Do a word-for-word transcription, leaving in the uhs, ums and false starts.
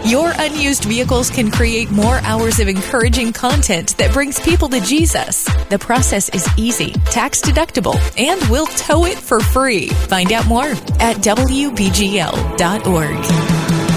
Your unused vehicles can create more hours of encouraging content that brings people to Jesus. The process is easy, tax deductible, and we'll tow it for free. Find out more at W B G L dot org.